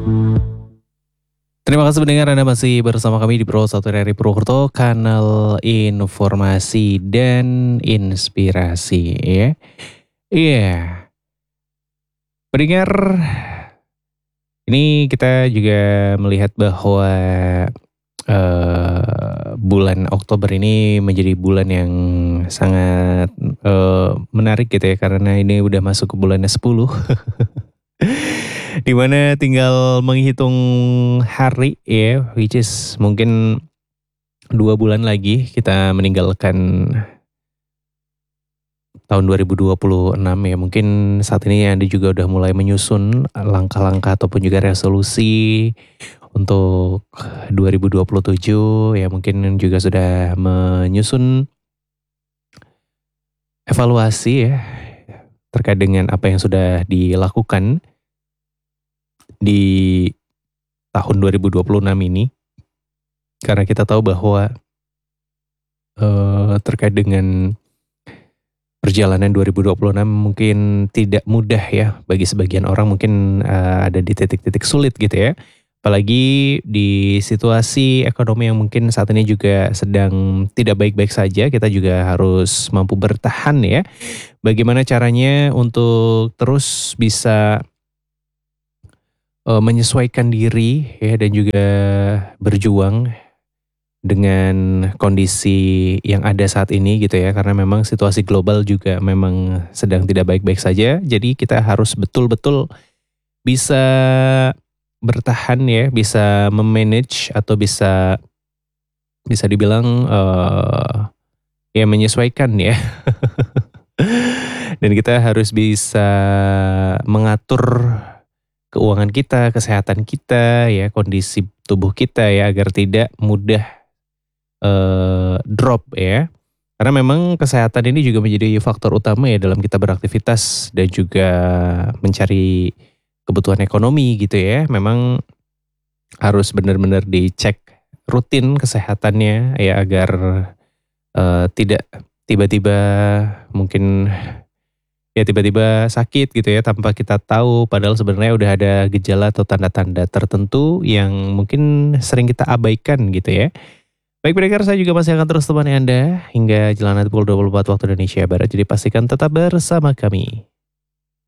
Terima kasih pendengar, Anda masih bersama kami di Pro 1 dari Purwokerto, kanal informasi dan inspirasi ya. Iya, pendengar, ini kita juga melihat bahwa bulan Oktober ini menjadi bulan yang sangat menarik gitu ya, karena ini udah masuk ke bulan 10. Dimana tinggal menghitung hari ya, which is mungkin 2 bulan lagi kita meninggalkan tahun 2026 ya. Mungkin saat ini Anda juga udah mulai menyusun langkah-langkah ataupun juga resolusi untuk 2027 ya. Mungkin juga sudah menyusun evaluasi ya terkait dengan apa yang sudah dilakukan di tahun 2026 ini. Karena kita tahu bahwa terkait dengan perjalanan 2026 mungkin tidak mudah ya bagi sebagian orang, mungkin ada di titik-titik sulit gitu ya. Apalagi di situasi ekonomi yang mungkin saat ini juga sedang tidak baik-baik saja, kita juga harus mampu bertahan ya. Bagaimana caranya untuk terus bisa menyesuaikan diri ya, dan juga berjuang dengan kondisi yang ada saat ini gitu ya, karena memang situasi global juga memang sedang tidak baik-baik saja. Jadi kita harus betul-betul bisa bertahan ya, bisa memanage atau bisa dibilang ya menyesuaikan ya. Dan kita harus bisa mengatur keuangan kita, kesehatan kita ya, kondisi tubuh kita ya, agar tidak mudah drop ya. Karena memang kesehatan ini juga menjadi faktor utama ya dalam kita beraktivitas dan juga mencari kebutuhan ekonomi gitu ya. Memang harus benar-benar dicek rutin kesehatannya ya, agar tidak tiba-tiba mungkin ya tiba-tiba sakit gitu ya tanpa kita tahu, padahal sebenarnya udah ada gejala atau tanda-tanda tertentu yang mungkin sering kita abaikan gitu ya. Baik pendengar, saya juga masih akan terus temani Anda hingga jalan nanti pukul 24 waktu Indonesia Barat. Jadi pastikan tetap bersama kami.